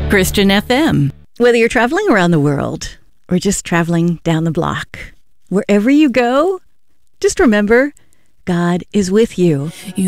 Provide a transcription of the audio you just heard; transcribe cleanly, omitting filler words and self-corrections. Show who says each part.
Speaker 1: Christian FM. Whether you're traveling around the world or just traveling down the block, wherever you go, just remember, God is with you.